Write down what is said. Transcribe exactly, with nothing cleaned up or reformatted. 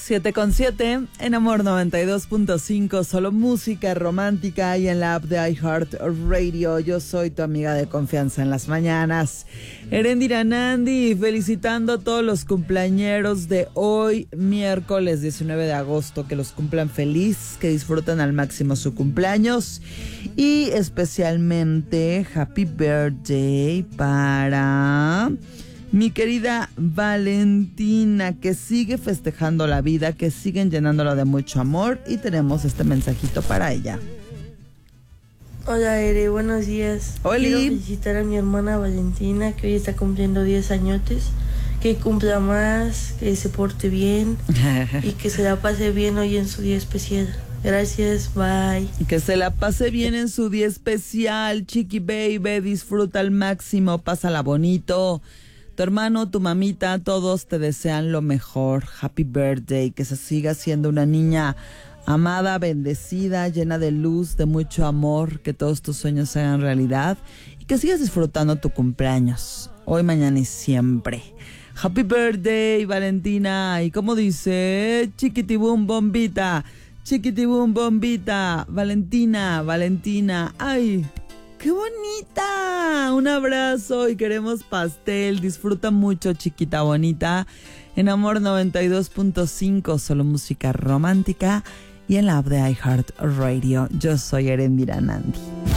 siete con siete, en Amor noventa y dos punto cinco, solo música romántica y en la app de iHeartRadio. Yo soy tu amiga de confianza en las mañanas, Erendira Nandi, felicitando a todos los cumpleañeros de hoy, miércoles diecinueve de agosto, que los cumplan feliz, que disfruten al máximo su cumpleaños y especialmente Happy Birthday para mi querida Valentina, que sigue festejando la vida, que siguen llenándola de mucho amor, y tenemos este mensajito para ella. Hola, Ere, buenos días. Oli. Quiero felicitar a mi hermana Valentina, que hoy está cumpliendo diez añotes. Que cumpla más, que se porte bien y que se la pase bien hoy en su día especial. Gracias, bye. Que se la pase bien en su día especial, chiqui baby, disfruta al máximo, pásala bonito. Tu hermano, tu mamita, todos te desean lo mejor. Happy birthday, que se siga siendo una niña amada, bendecida, llena de luz, de mucho amor, que todos tus sueños se hagan realidad y que sigas disfrutando tu cumpleaños, hoy, mañana y siempre. Happy birthday, Valentina. Y como dice, chiquitibum bombita, chiquitibum bombita, Valentina, Valentina, ay, ¡qué bonita! Un abrazo y queremos pastel. Disfruta mucho, chiquita bonita. En Amor noventa y dos punto cinco, solo música romántica y en la app de iHeartRadio. Yo soy Erendira Nandi.